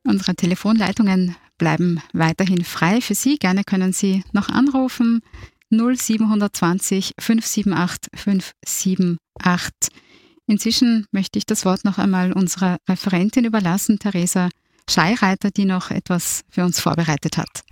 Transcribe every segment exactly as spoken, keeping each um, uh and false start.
Unsere Telefonleitungen bleiben weiterhin frei für Sie. Gerne können Sie noch anrufen. null sieben zwei null fünf sieben acht fünf sieben acht. Inzwischen möchte ich das Wort noch einmal unserer Referentin überlassen, Theresa Scheireiter, die noch etwas für uns vorbereitet hat.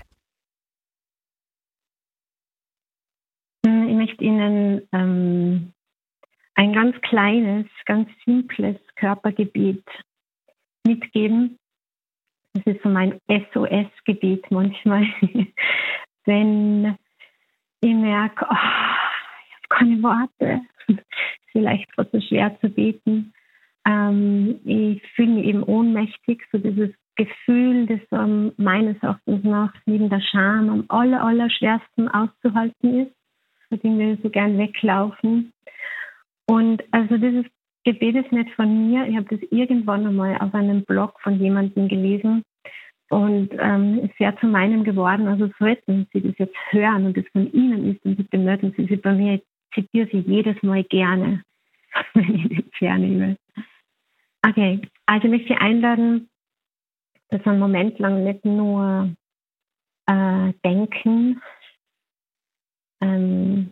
Ich möchte Ihnen ähm, ein ganz kleines, ganz simples Körpergebet mitgeben. Das ist so mein S O S-Gebet manchmal, wenn ich merke, oh, ich habe keine Worte, ist vielleicht gerade so schwer zu beten. Ähm, ich fühle mich eben ohnmächtig, so dieses Gefühl, das ähm, meines Erachtens nach neben der Scham am aller, aller schwersten auszuhalten ist, mit dem wir so gern weglaufen. Und also dieses Gebet ist nicht von mir, ich habe das irgendwann einmal auf einem Blog von jemandem gelesen und ähm, ist sehr zu meinem geworden. Also sollten Sie das jetzt hören und das von Ihnen ist, dann bitte melden Sie sich bei mir. Ich zitiere Sie jedes Mal gerne, wenn ich das hernehme. Okay, also ich möchte Sie einladen, dass wir einen Moment lang nicht nur äh, denken, ähm,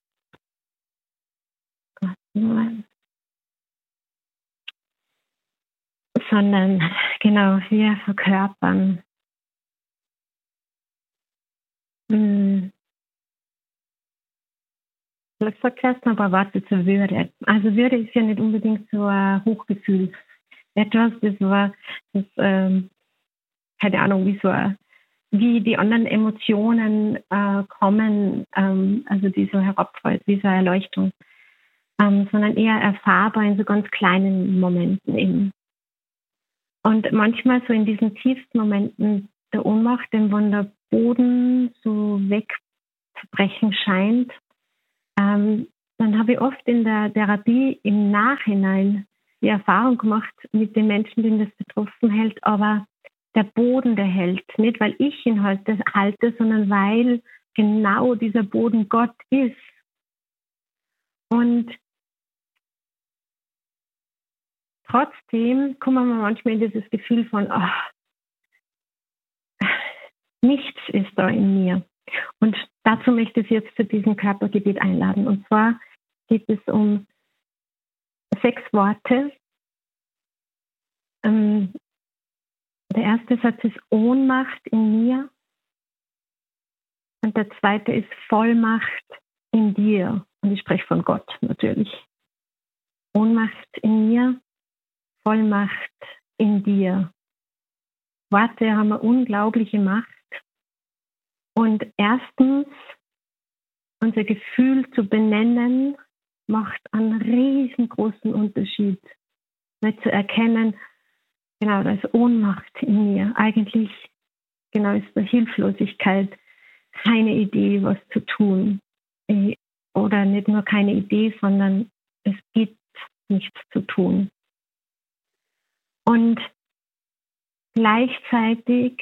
sondern genau, wir verkörpern. Hm. Ich sage erst noch ein paar Worte zur Würde. Also Würde ist ja nicht unbedingt so ein Hochgefühl. Etwas, das war, das, ähm, keine Ahnung, wie so ein, wie die anderen Emotionen äh, kommen, ähm, also die so herabfällt, wie so eine Erleuchtung, ähm, sondern eher erfahrbar in so ganz kleinen Momenten eben. Und manchmal so in diesen tiefsten Momenten der Ohnmacht, wenn der Boden so wegzubrechen scheint, ähm, dann habe ich oft in der Therapie im Nachhinein die Erfahrung gemacht mit den Menschen, denen das betroffen hält, aber der Boden, der hält. Nicht, weil ich ihn halte, halte, sondern weil genau dieser Boden Gott ist. Und trotzdem kommen wir manchmal in dieses Gefühl von, oh, nichts ist da in mir. Und dazu möchte ich jetzt zu diesem Körpergebet einladen. Und zwar geht es um sechs Worte. Ähm, der erste Satz ist Ohnmacht in mir. Und der zweite ist Vollmacht in dir. Und ich spreche von Gott natürlich. Ohnmacht in mir, Vollmacht in dir. Worte haben eine unglaubliche Macht. Und erstens, unser Gefühl zu benennen, macht einen riesengroßen Unterschied. Weil zu erkennen, genau, da ist Ohnmacht in mir. Eigentlich, genau, ist da Hilflosigkeit, keine Idee, was zu tun. Oder nicht nur keine Idee, sondern es gibt nichts zu tun. Und gleichzeitig,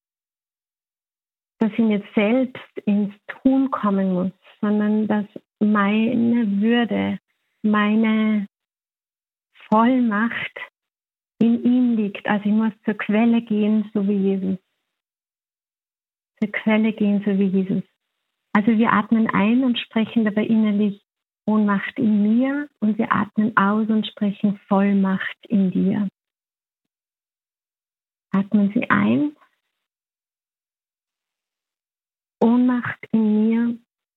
dass ich nicht selbst ins Tun kommen muss, sondern dass meine Würde, meine Vollmacht in ihm liegt. Also ich muss zur Quelle gehen, so wie Jesus. Zur Quelle gehen, so wie Jesus. Also wir atmen ein und sprechen dabei innerlich Ohnmacht in mir und wir atmen aus und sprechen Vollmacht in dir. Atmen Sie ein. Ohnmacht in mir.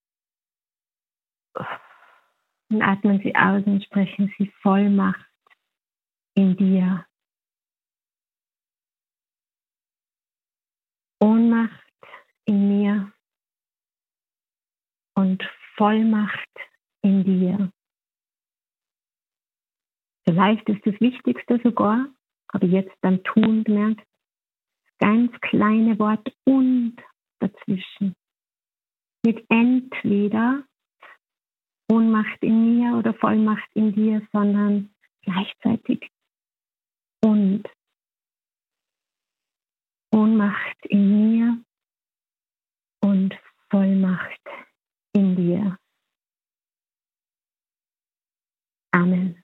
Und atmen Sie aus und sprechen Sie Vollmacht in dir. Ohnmacht in mir und Vollmacht in dir. Vielleicht ist das Wichtigste sogar, habe ich jetzt beim Tun gemerkt, ganz kleine Wort und dazwischen. Nicht entweder Ohnmacht in mir oder Vollmacht in dir, sondern gleichzeitig und Ohnmacht in mir und Vollmacht in dir. Amen.